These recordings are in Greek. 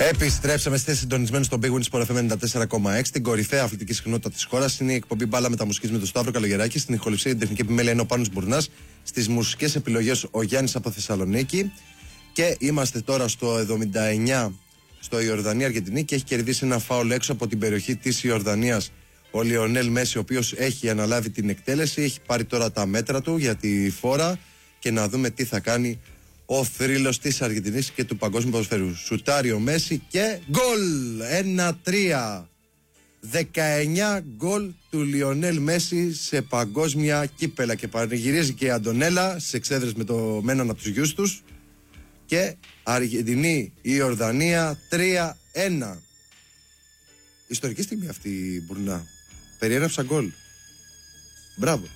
Επιστρέψαμε, είστε συντονισμένοι στον Big Win Sport FM 94,6. Την κορυφαία αθλητική συχνότητα της χώρας. Είναι η εκπομπή Μπάλα Μεταμουσικής με τον Σταύρο Καλογεράκη. Στην ηχοληψία και την τεχνική επιμέλεια είναι ο Πάνος Μπουρνάς. Στις μουσικές επιλογές ο Γιάννης από Θεσσαλονίκη. Και είμαστε τώρα στο 79 στο Ιορδανία-Αργεντινή και έχει κερδίσει ένα φάουλ έξω από την περιοχή της Ιορδανίας ο Λιονέλ Μέση, ο οποίος έχει αναλάβει την εκτέλεση. Έχει πάρει τώρα τα μέτρα του για τη φόρα και να δούμε τι θα κάνει ο θρύλος της Αργεντινής και του παγκόσμιου ποδοσφαίρου. Σουτάρει ο Μέση και γκολ! 1-3. 19 γκολ του Λιονέλ Μέση σε παγκόσμια κύπελα. Και πανηγυρίζει και η Αντωνέλα στις εξέδρες με έναν από τους γιους τους. Και Αργεντινή, η Ορδανία 3-1. Ιστορική στιγμή αυτή η Μπουρνά. Περιέγραψα γκολ. Μπράβο.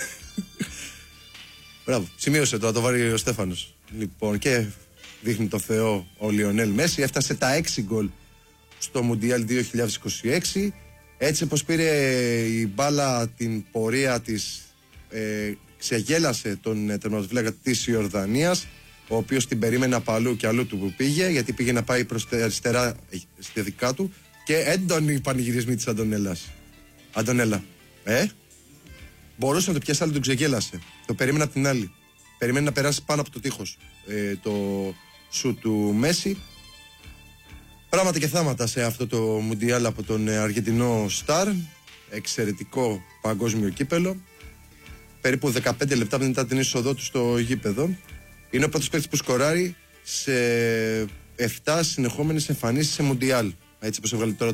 Μπράβο. Σημείωσε το να το βάλει ο Στέφανος. Λοιπόν, και δείχνει το Θεό ο Λιονέλ Μέση. Έφτασε τα 6 γκολ στο Μουντιάλ 2026. Έτσι πως πήρε η μπάλα την πορεία της, ξεγέλασε τον τερματοφύλακα της Ιορδανίας, ο οποίος την περίμενε από αλλού και αλλού του που πήγε, γιατί πήγε να πάει προς τα αριστερά στη δικά του. Και έντονοι πανηγυρισμοί της Αντωνέλας. Αντωνέλα, μπορούσε να το πιάσει, αλλά τον ξεγέλασε. Το περίμενε από την άλλη. Περιμένει να περάσει πάνω από το τείχος το σου του Μέση. Πράγματα και θάματα σε αυτό το Μουντιάλ από τον Αργεντινό Σταρ. Εξαιρετικό παγκόσμιο κύπελο. Περίπου 15 λεπτά μετά την είσοδό του στο γήπεδο. Είναι ο πρώτος παίκτης που σκοράρει σε 7 συνεχόμενες εμφανίσεις σε Μουντιάλ. Έτσι όπως έβγαλε τώρα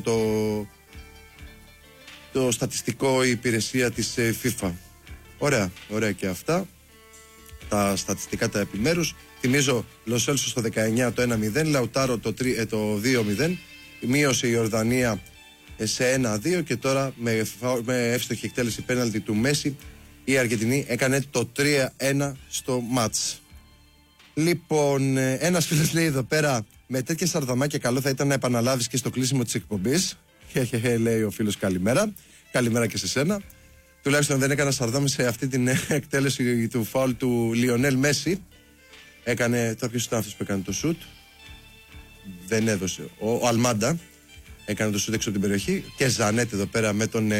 το στατιστικό υπηρεσία της FIFA. Ωραία, ωραία και αυτά. Τα στατιστικά τα επιμέρους. Θυμίζω Λοσέλσο στο 19 το 1-0, Λαουτάρο το 2-0, μείωσε η Ιορδανία σε 1-2 και τώρα με εύστοχη εκτέλεση πέναλτι του Μέση η Αργεντινή έκανε το 3-1 στο μάτς. Λοιπόν, ένας φίλος λέει εδώ πέρα, με τέτοια σαρδαμάκια καλό θα ήταν να επαναλάβεις και στο κλείσιμο της εκπομπής. Λέει ο φίλος καλημέρα. Καλημέρα και σε σένα. Τουλάχιστον δεν έκανα σαρδάμι σε αυτή την εκτέλεση του φάουλ του Λιονέλ Μέση. Έκανε, το ποιος ήταν αυτός που έκανε το σουτ? Δεν έδωσε. Ο Αλμάντα έκανε το σουτ έξω από την περιοχή. Και Ζανέτ εδώ πέρα με τον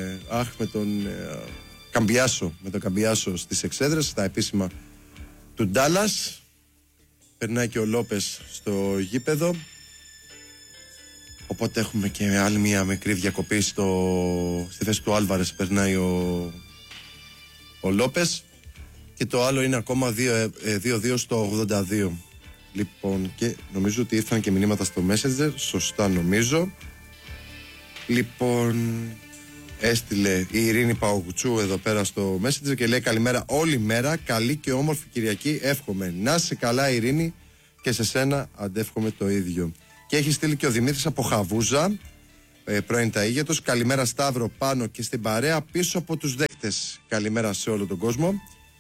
Καμπιάσο. Με τον Καμπιάσο στις εξέδρες, στα επίσημα του Ντάλλας. Περνάει και ο Λόπες στο γήπεδο. Οπότε έχουμε και άλλη μια μικρή διακοπή στη θέση του Άλβαρες. Περνάει ο Λόπες. Και το άλλο είναι ακόμα 2-2 στο 82. Λοιπόν, και νομίζω ότι ήρθαν και μηνύματα στο Messenger. Σωστά νομίζω. Λοιπόν, έστειλε η Ειρήνη Παογουτσού εδώ πέρα στο Messenger και λέει καλημέρα όλη μέρα. Καλή και όμορφη Κυριακή εύχομαι. Να είσαι καλά Ειρήνη, και σε σένα αντεύχομαι το ίδιο. Και έχει στείλει και ο Δημήτρης από Χαβούζα, πρώην Ταΐγετος. Καλημέρα Σταύρο, πάνω και στην παρέα πίσω από τους δέκτες. Καλημέρα σε όλο τον κόσμο.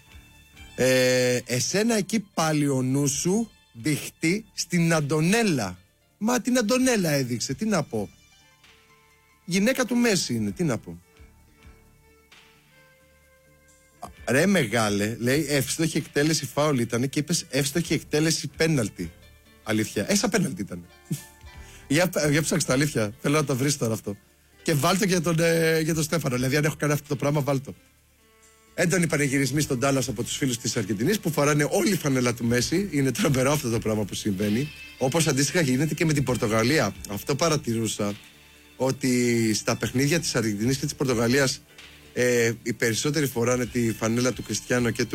Εσένα εκεί πάλι ο νου σου μπηχτεί στην Αντωνέλα. Μα την Αντωνέλα έδειξε, τι να πω. Γυναίκα του Μέση είναι, τι να πω. Ρε μεγάλε, λέει εύστοχη εκτέλεση φάουλ ήταν και είπες εύστοχη εκτέλεση πέναλτι. Αλήθεια, σαν πέναλτι ήταν. για ψάξτε αλήθεια, θέλω να το βρεις τώρα αυτό. Και βάλτο για τον Στέφανο, δηλαδή αν έχω κάνει αυτό το πράγμα βάλτο. Έντονοι πανηγυρισμοί στον Ντάλλας από τους φίλους της Αργεντινής που φοράνε όλη η φανέλα του Μέση. Είναι τρομερό αυτό το πράγμα που συμβαίνει. Όπως αντίστοιχα γίνεται και με την Πορτογαλία. Αυτό παρατηρούσα, ότι στα παιχνίδια της Αργεντινής και της Πορτογαλίας οι περισσότεροι φοράνε τη φανέλα του Κριστιάνο και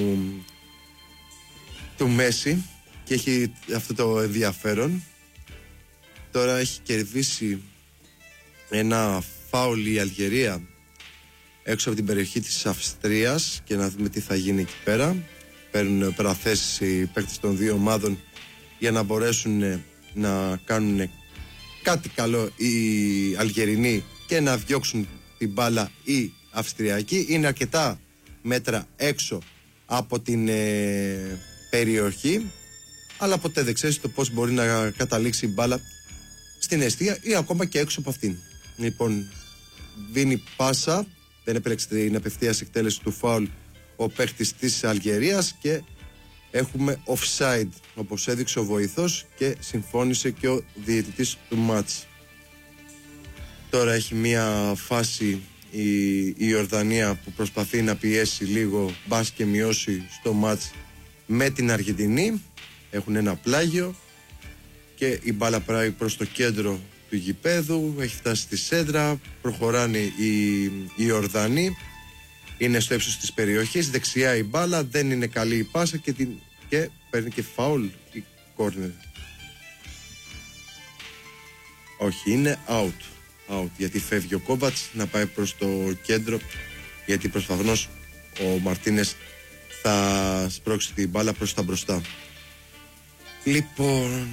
του Μέση και έχει αυτό το ενδιαφέρον. Τώρα έχει κερδίσει ένα φάουλ η Αλγερία έξω από την περιοχή της Αυστρίας και να δούμε τι θα γίνει εκεί πέρα. Παίρνουν πέρα θέσεις οι παίκτες των δύο ομάδων για να μπορέσουν να κάνουν κάτι καλό οι Αλγερινοί και να διώξουν την μπάλα οι Αυστριακοί. Είναι αρκετά μέτρα έξω από την περιοχή, αλλά ποτέ δεν ξέρεις το πώς μπορεί να καταλήξει η μπάλα στην εστία ή ακόμα και έξω από αυτήν. Λοιπόν, δίνει πάσα, δεν επέλεξε την απευθείας εκτέλεση του φάουλ ο παίχτης της Αλγερίας και έχουμε offside, όπως έδειξε ο βοηθός και συμφώνησε και ο διαιτητής του μάτς. Τώρα έχει μια φάση η Ιορδανία που προσπαθεί να πιέσει λίγο, μπας και μειώσει στο μάτς με την Αργεντινή. Έχουν ένα πλάγιο και η μπάλα πάει προς το κέντρο του γηπέδου, έχει φτάσει στη σέντρα, προχωράνε οι Ιορδανοί, είναι στο ύψος της περιοχής, δεξιά η μπάλα, δεν είναι καλή η πάσα και παίρνει και φάουλ η κόρνερ. Όχι, είναι out, γιατί φεύγει ο Κόβατς να πάει προς το κέντρο, γιατί προσπαθώς ο Μαρτίνες θα σπρώξει την μπάλα προς τα μπροστά. Λοιπόν,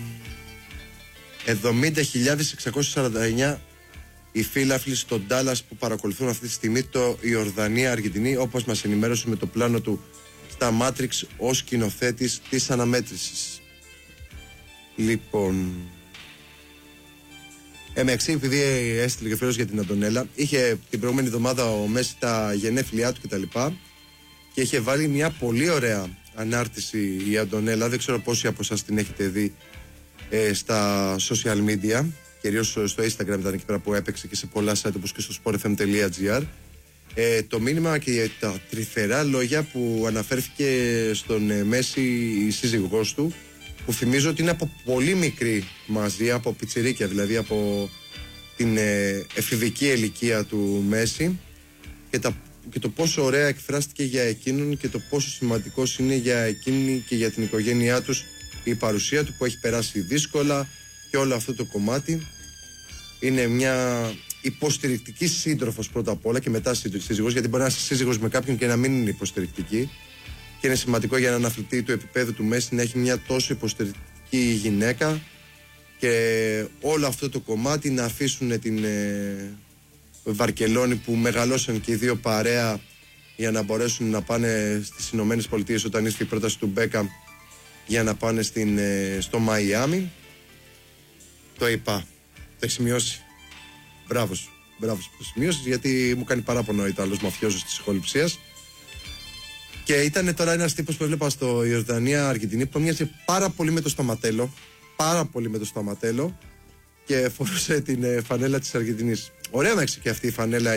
70.649 οι φίλαθλοι στο Ντάλλας που παρακολουθούν αυτή τη στιγμή το Ιορδανία-Αργεντινή, όπως μας ενημέρωσε με το πλάνο του στα Matrix ως σκηνοθέτης της αναμέτρησης. Λοιπόν, MX, επειδή έστειλε και φίλος για την Αντωνέλα, είχε την προηγούμενη εβδομάδα ο Μέση τα γενέθλιά του κτλ. Και είχε βάλει μια πολύ ωραία ανάρτηση η Αντωνέλα. Δεν ξέρω πόσοι από εσάς την έχετε δει στα social media. Κυρίως στο Instagram ήταν εκεί πέρα που έπαιξε και σε πολλά site όπως και στο sportfm.gr. Το μήνυμα και τα τρυφερά λόγια που αναφέρθηκε στον Μέση η σύζυγός του, που θυμίζω ότι είναι από πολύ μικρή μαζί, από πιτσιρίκια δηλαδή, από την εφηβική ηλικία του Μέση, και το πόσο ωραία εκφράστηκε για εκείνον και το πόσο σημαντικός είναι για εκείνη και για την οικογένειά τους η παρουσία του, που έχει περάσει δύσκολα και όλο αυτό το κομμάτι. Είναι μια υποστηρικτική σύντροφος πρώτα απ' όλα και μετά σύζυγος, γιατί μπορεί να είσαι σύζυγος με κάποιον και να μην είναι υποστηρικτική, και είναι σημαντικό για έναν αθλητή του επίπεδου του Μέση να έχει μια τόσο υποστηρικτική γυναίκα, και όλο αυτό το κομμάτι να αφήσουν την Βαρκελόνη που μεγαλώσαν και οι δύο παρέα για να μπορέσουν να πάνε στις Ηνωμένες Πολιτείες όταν ήρθε η πρόταση του Μπέκαμ για να πάνε στο Μαϊάμι. Το είπα, το έχει σημειώσει. Μπράβο που το σημειώσεις, γιατί μου κάνει παράπονο ο Ιταλός μαφιόζος της ηχοληψίας. Και ήταν τώρα ένας τύπος που έβλεπα στο Ιορδανία-Αργεντινή που μοιάζει πάρα πολύ με το Σταματέλο, και φορούσε την φανέλα της Αργεντινής. Ωραία να έχει και αυτή η φανέλα,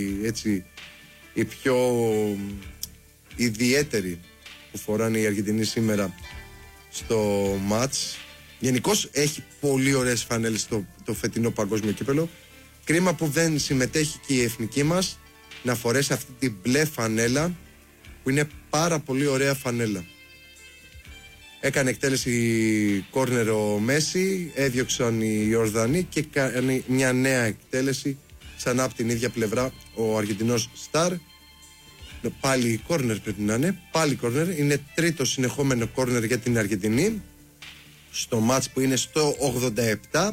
η πιο ιδιαίτερη που φοράνε οι Αργεντινοί σήμερα στο μάτς. Γενικώς έχει πολύ ωραίες φανέλες το φετινό παγκόσμιο κύπελο. Κρίμα που δεν συμμετέχει και η εθνική μας να φορέσει αυτή την μπλε φανέλα, που είναι πάρα πολύ ωραία φανέλα. Έκανε εκτέλεση κόρνερ ο Μέση, έδιωξαν οι Ιορδανοί και κάνει μια νέα εκτέλεση ξανά από την ίδια πλευρά ο Αργεντινός Σταρ. Πάλι κόρνερ πρέπει να είναι, πάλι κόρνερ. Είναι τρίτο συνεχόμενο κόρνερ για την Αργεντινή στο μάτς που είναι στο 87.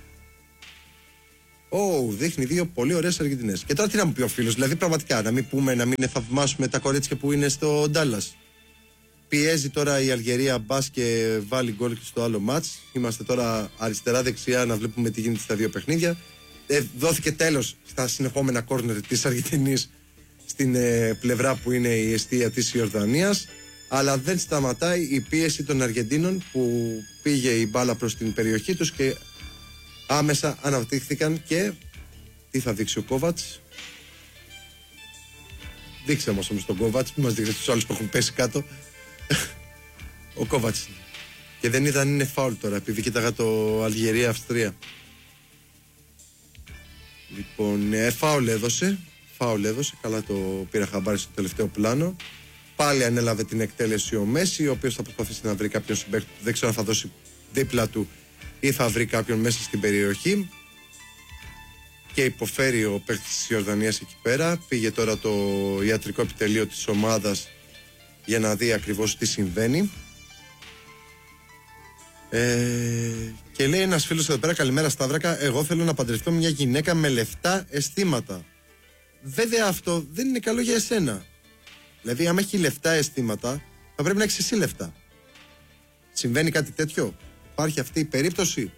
Δείχνει δύο πολύ ωραίες Αργεντινές. Και τώρα τι να μου πει ο φίλος, δηλαδή πραγματικά να μην θαυμάσουμε τα κορίτσια που είναι στο Ντάλλας. Πιέζει τώρα η Αλγερία, μπας και βάλει γκολ και στο άλλο μάτς. Είμαστε τώρα αριστερά-δεξιά να βλέπουμε τι γίνεται στα δύο παιχνίδια. Δόθηκε τέλος στα συνεχόμενα κόρνερ της Αργεντινής στην πλευρά που είναι η εστία της Ιορδανίας. Αλλά δεν σταματάει η πίεση των Αργεντίνων, που πήγε η μπάλα προς την περιοχή τους και άμεσα αναπτύχθηκαν. Και τι θα δείξει ο Κόβατς? Δείξε μας όμως τον Κόβατς, που μας δείξει τους άλλους που έχουν πέσει κάτω. Ο Κόβατς. Και δεν είδα αν είναι φάουλ τώρα, επειδή κοίταγα το Αλγερία-Αυστρία. Λοιπόν, φάουλ έδωσε. Καλά το πήρα χαμπάρι στο τελευταίο πλάνο. Πάλι ανέλαβε την εκτέλεση ο Μέση, ο οποίος θα προσπαθήσει να βρει κάποιον συμπαίχτη. Δεν ξέρω αν θα δώσει δίπλα του ή θα βρει κάποιον μέσα στην περιοχή. Και υποφέρει ο παίκτης της Ιορδανίας εκεί πέρα. Πήγε τώρα το ιατρικό επιτελείο της ομάδας για να δει ακριβώς τι συμβαίνει. Και λέει ένας φίλος εδώ πέρα, καλημέρα Σταύρακα, εγώ θέλω να παντρευτώ μια γυναίκα με λεφτά αισθήματα. Βέβαια αυτό δεν είναι καλό για εσένα. Δηλαδή άμα έχει λεφτά αισθήματα θα πρέπει να έχεις εσύ λεφτά. Συμβαίνει κάτι τέτοιο? Υπάρχει αυτή η περίπτωση?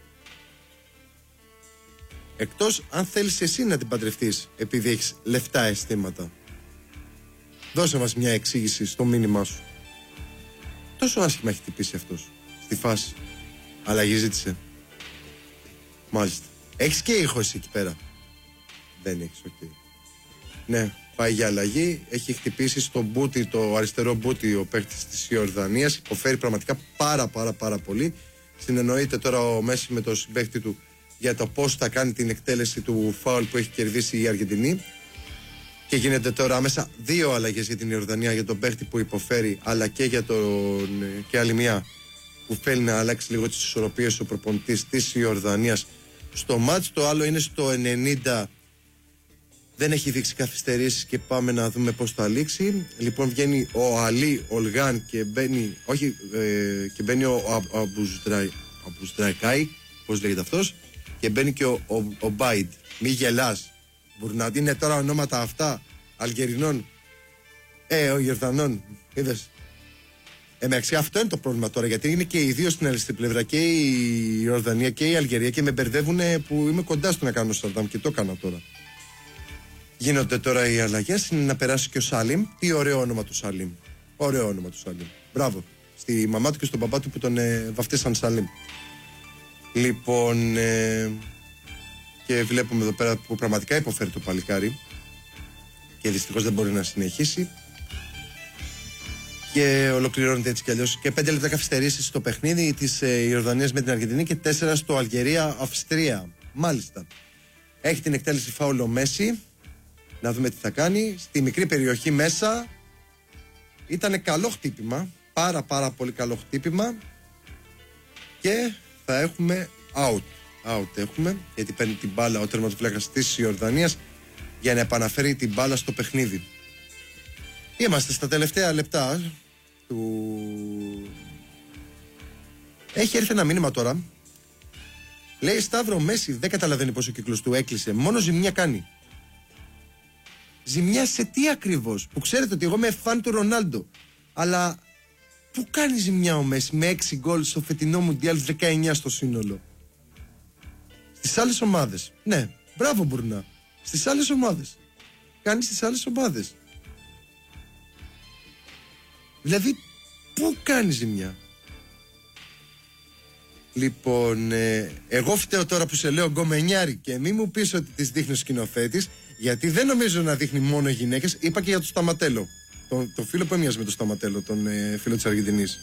Εκτός αν θέλεις εσύ να την παντρευτείς επειδή έχεις λεφτά αισθήματα. Δώσε μας μια εξήγηση στο μήνυμά σου. τόσο άσχημα έχει χτυπήσει αυτός στη φάση? Αλλαγή ζήτησε. Μάλιστα. Έχεις και ήχο εσύ εκεί πέρα? Δεν έχεις, οκ. Ναι, πάει για αλλαγή. Έχει χτυπήσει στο μπούτι, το αριστερό μπούτι, ο παίκτης της Ιορδανίας. Υποφέρει πραγματικά πάρα πολύ. Συνεννοείται τώρα ο Μέση με τον συμπαίχτη του για το πώς θα κάνει την εκτέλεση του φάουλ που έχει κερδίσει η Αργεντινή. Και γίνεται τώρα άμεσα 2 αλλαγές για την Ιορδανία, για τον παίχτη που υποφέρει, αλλά και για και άλλη μια που θέλει να αλλάξει λίγο τις ισορροπίες ο προπονητής της Ιορδανίας στο μάτς. Το άλλο είναι στο 90. Δεν έχει δείξει καθυστερήσεις και πάμε να δούμε πώς θα λήξει. Λοιπόν, βγαίνει ο Αλή Ολγάν και μπαίνει, και μπαίνει ο Αμπουστραϊκάη, πώς λέγεται αυτός, και μπαίνει και ο Μπάιντ. Μη γελάς. Μπορεί να είναι τώρα ονόματα αυτά Αλγερινών, ο Ιορδανών. Είδες. Εντάξει, αυτό είναι το πρόβλημα τώρα, γιατί είναι και οι δύο στην άλλη πλευρά, και η Ιορδανία και η Αλγερία, και με μπερδεύουν που είμαι κοντά στο να κάνω Σαντάμ και το έκανα τώρα. Γίνονται τώρα οι αλλαγές. Είναι να περάσει και ο Σάλιμ. Τι ωραίο όνομα του Σάλιμ. Ωραίο όνομα του Σάλιμ. Μπράβο. Στη μαμά του και στον παπά του που τον βαφτίσαν Σάλιμ. Λοιπόν, και βλέπουμε εδώ πέρα που πραγματικά υποφέρει το παλικάρι και δυστυχώς δεν μπορεί να συνεχίσει. Και ολοκληρώνεται έτσι κι αλλιώς. Και 5 λεπτά καθυστερήσεις στο παιχνίδι της Ιορδανίας με την Αργεντινή και 4 στο Αλγερία-Αυστρία. Μάλιστα. Έχει την εκτέλεση φάουλ ο Μέση. Να δούμε τι θα κάνει. Στη μικρή περιοχή μέσα ήταν καλό χτύπημα. Πάρα πολύ καλό χτύπημα. Και θα έχουμε out. Out έχουμε, γιατί παίρνει την μπάλα ο τερματοφύλακας της Ιορδανίας για να επαναφέρει την μπάλα στο παιχνίδι. Είμαστε στα τελευταία λεπτά του... Έχει έρθει ένα μήνυμα τώρα. Λέει Σταύρο, Μέση δεν καταλαβαίνει πως ο κύκλος του έκλεισε. Μόνο ζημιά κάνει. Ζημιά σε τι ακριβώς? Που ξέρετε ότι εγώ είμαι φαν του Ρονάλντο. Αλλά πού κάνει ζημιά ο Μέση με 6 γκολ στο φετινό Μουντιάλ, 19 στο σύνολο? Στις άλλες ομάδες. Ναι, μπράβο Μπουρνά. Στις άλλες ομάδες. Κάνει στις άλλες ομάδες. Δηλαδή, πού κάνει ζημιά? Λοιπόν, εγώ φταίω τώρα που σε λέω γκομενιάρη και μη μου πεις ότι τις δείχνει ο σκηνοθέτης, γιατί δεν νομίζω να δείχνει μόνο γυναίκες. Είπα και για τον Σταματέλο. Το φίλο που έμοιαζε με τον Σταματέλο, τον φίλο της Αργεντινής.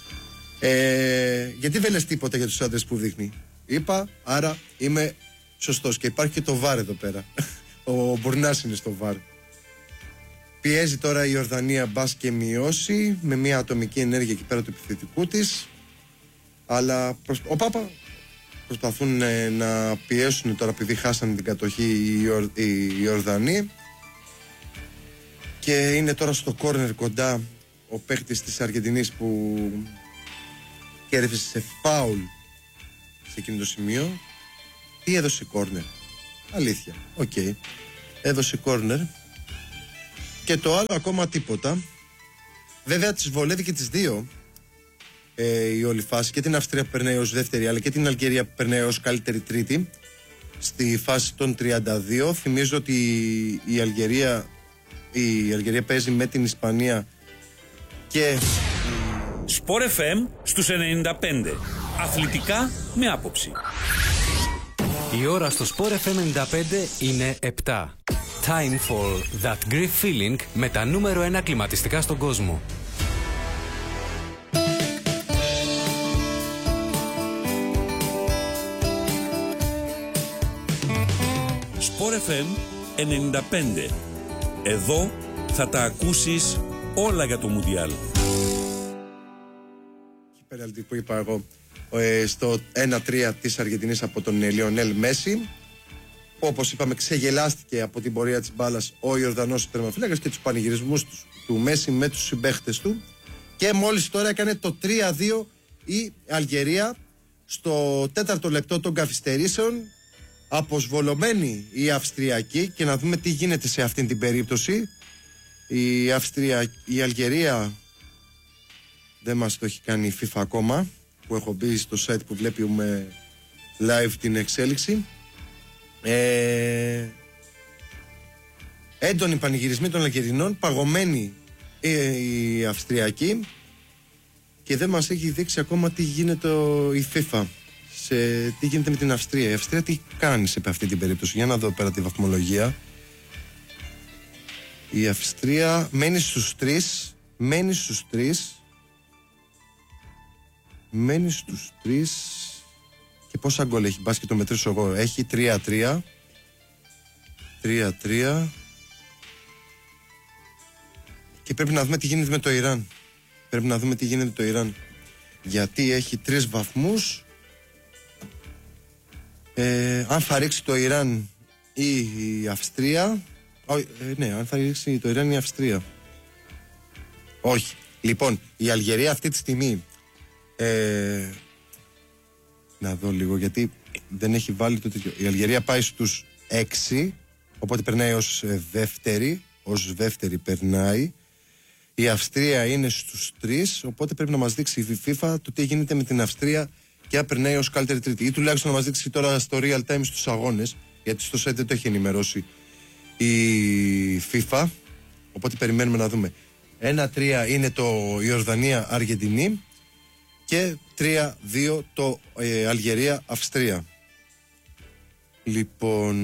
Γιατί δεν λες τίποτα για τους άντρες που δείχνει? Είπα, άρα είμαι σωστός. Και υπάρχει και το βάρ εδώ πέρα. Ο Μπουρνάς είναι στο βάρ. Πιέζει τώρα η Ιορδανία, μπας και μειώσει με μια ατομική ενέργεια εκεί πέρα του επιθετικού της. Αλλά ο Πάπα προσπαθούν να πιέσουν τώρα, επειδή χάσανε την κατοχή οι Ιορδανοί. Και είναι τώρα στο κόρνερ κοντά ο παίχτης της Αργεντινής που κέρδισε σε φάουλ σε εκείνο το σημείο. Τι έδωσε κόρνερ? Αλήθεια, οκ. Έδωσε κόρνερ. Και το άλλο ακόμα τίποτα. Βέβαια τις βολεύει και τις δύο η όλη φάση. Και την Αυστρία που περνάει ως δεύτερη, αλλά και την Αλγερία που περνάει ως καλύτερη τρίτη στη φάση των 32. Θυμίζω ότι η Αλγερία παίζει με την Ισπανία και... Sport FM στους 95. Αθλητικά με άποψη. Η ώρα στο Sport FM 95 είναι 7. Time for that Greek feeling με τα νούμερο 1 κλιματιστικά στον κόσμο. Sport FM 95. Εδώ θα τα ακούσεις όλα για το Μουντιάλ. Πέναλτι που είπα εγώ στο 1-3 της Αργεντινής από τον Λιονέλ Μέση. Όπως είπαμε, ξεγελάστηκε από την πορεία της μπάλας ο Ιορδανός τερματοφύλακας και τους πανηγυρισμούς του Μέση με τους συμπαίχτες του. Και μόλις τώρα έκανε το 3-2 η Αλγερία στο 4ο λεπτό των καθυστερήσεων. Αποσβολωμένη η Αυστριακή, και να δούμε τι γίνεται σε αυτήν την περίπτωση. Η Αλγερία δεν μας το έχει κάνει η FIFA ακόμα, που έχω μπει στο site που βλέπουμε live την εξέλιξη. Έντονοι πανηγυρισμοί των Αλγερινών, παγωμένη η Αυστριακή, Και δεν μας έχει δείξει ακόμα τι γίνεται η FIFA. Τι γίνεται με την Αυστρία. Η Αυστρία τι κάνει σε αυτή την περίπτωση? Για να δω πέρα τη βαθμολογία. Η Αυστρία μένει στους 3. Μένει στους 3. Και πόσα γκολ έχει? Μπας και το μετρήσω εγώ. Έχει 3-3. 3-3. Και πρέπει να δούμε τι γίνεται με το Ιράν. Γιατί έχει 3 βαθμούς. Αν θα ρίξει το Ιράν ή η Αυστρία. Ναι, αν θα ρίξει το Ιράν ή η Αυστρία. Όχι. Λοιπόν, η Αλγερία αυτή τη στιγμή, να δω λίγο, γιατί δεν έχει βάλει το τέτοιο. Η Αλγερία πάει στους 6, οπότε περνάει ως δεύτερη περνάει. Η Αυστρία είναι στους 3, οπότε πρέπει να μας δείξει η FIFA το τι γίνεται με την Αυστρία και αν περνάει ως καλύτερη τρίτη. Ή τουλάχιστον να μας δείξει τώρα στο real time στους αγώνες, γιατί στο site δεν το έχει ενημερώσει η FIFA. Οπότε περιμένουμε να δούμε. 1-3 είναι το Ιορδανία-Αργεντινή και 3-2 το Αλγερία-Αυστρία. Λοιπόν,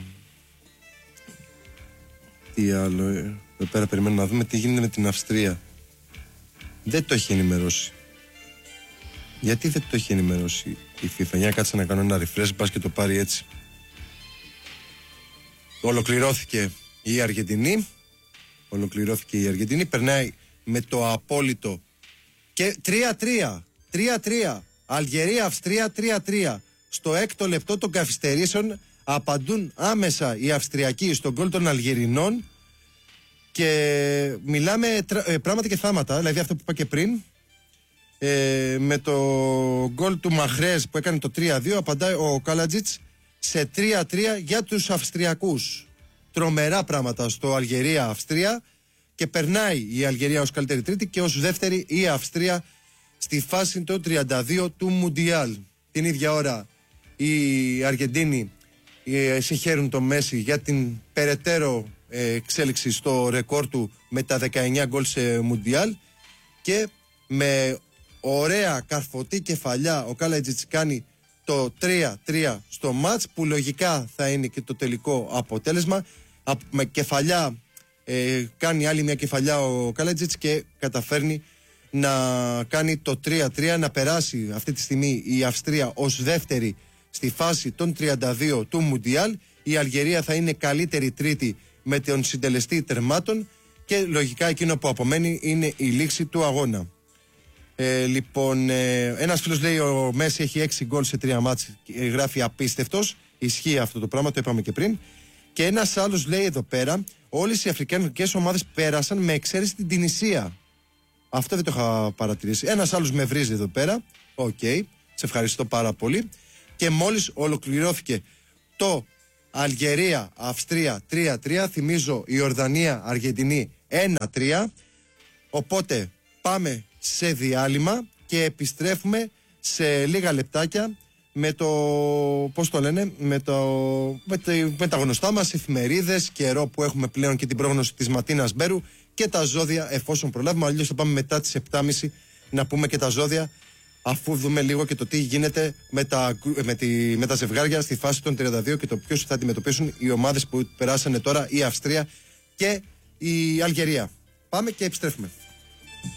τι άλλο? Εδώ πέρα περιμένουμε να δούμε τι γίνεται με την Αυστρία. Δεν το έχει ενημερώσει. Γιατί δεν το έχει ενημερώσει η FIFA? Για να κάτσε να κάνω ένα refresh, πας και το πάρει έτσι. Ολοκληρώθηκε η Αργεντινή. Περνάει με το απόλυτο. Και 3-3. Αλγερία-Αυστρία 3-3. Στο 6ο λεπτό των καθυστερήσεων απαντούν άμεσα οι Αυστριακοί στον γκολ των Αλγερινών. Και μιλάμε πράγματα και θάματα. Δηλαδή αυτό που είπα και πριν. Με το γκολ του Μαχρές που έκανε το 3-2 απαντάει ο Κάλατζιτς σε 3-3 για τους Αυστριακούς. Τρομερά πράγματα στο Αλγερία-Αυστρία και περνάει η Αλγερία ως καλύτερη τρίτη και ως δεύτερη η Αυστρία στη φάση των 32 του Μουντιάλ. Την ίδια ώρα οι Αργεντίνοι συγχαίρουν τον Μέση για την περαιτέρω εξέλιξη στο ρεκόρ του με τα 19 γκολ σε Μουντιάλ και με ωραία καρφωτή κεφαλιά ο Κάλατζιτς κάνει το 3-3 στο μάτς που λογικά θα είναι και το τελικό αποτέλεσμα. Με κεφαλιά κάνει άλλη μια κεφαλιά ο Κάλατζιτς και καταφέρνει να κάνει το 3-3, να περάσει αυτή τη στιγμή η Αυστρία ως δεύτερη στη φάση των 32 του Μουντιάλ. Η Αλγερία θα είναι καλύτερη τρίτη με τον συντελεστή τερμάτων και λογικά εκείνο που απομένει είναι η λήξη του αγώνα. Λοιπόν, ένας φίλος λέει ο Μέση έχει 6 γκολ σε 3 μάτς, γράφει απίστευτος. Ισχύει αυτό το πράγμα, το είπαμε και πριν. Και ένας άλλος λέει εδώ πέρα, όλες οι αφρικανικές ομάδες πέρασαν με εξαίρεση την Τινησία. Αυτό δεν το είχα παρατηρήσει. Ένας άλλος με βρίζει εδώ πέρα. Οκ, σε ευχαριστώ πάρα πολύ. Και μόλις ολοκληρώθηκε το Αλγερία-Αυστρία 3-3, θυμίζω Ιορδανία-Αργεντινή 1-3. Οπότε πάμε σε διάλειμμα και επιστρέφουμε σε λίγα λεπτάκια με το, πώς το λένε, με τα γνωστά μας εφημερίδες, καιρό που έχουμε πλέον και την πρόγνωση της Ματίνας Μπέρου και τα ζώδια εφόσον προλάβουμε. Αλλιώς θα πάμε μετά τις 7.30 να πούμε και τα ζώδια, αφού δούμε λίγο και το τι γίνεται με τα ζευγάρια στη φάση των 32 και το ποιος θα αντιμετωπίσουν οι ομάδες που περάσανε τώρα, η Αυστρία και η Αλγερία. Πάμε και επιστρέφουμε.